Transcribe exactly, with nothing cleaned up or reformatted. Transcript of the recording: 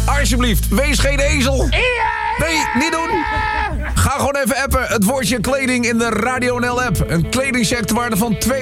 Alsjeblieft, wees geen ezel. Nee, niet doen. Ga gewoon even appen het woordje kleding in de Radio N L app. Een kledingcheck te waarde van twee